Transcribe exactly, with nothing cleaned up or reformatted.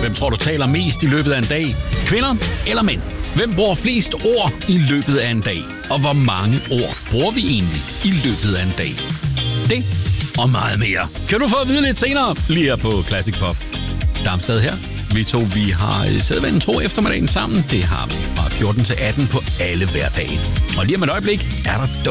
Hvem tror du taler mest i løbet af en dag? Kvinder eller mænd? Hvem bruger flest ord i løbet af en dag? Og hvor mange ord bruger vi egentlig i løbet af en dag? Det og meget mere kan du få at vide lidt senere, lige her på Classic Pop. Darmstad her. Vi to, vi har sædvanen tro eftermiddagen sammen. Det har vi fra fjorten til atten på alle hverdage. Og lige om et øjeblik er der